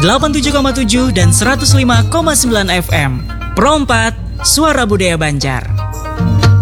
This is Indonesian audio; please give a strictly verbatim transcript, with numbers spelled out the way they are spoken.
delapan puluh tujuh koma tujuh dan seratus lima koma sembilan F M. Pro empat, Suara Budaya Banjar.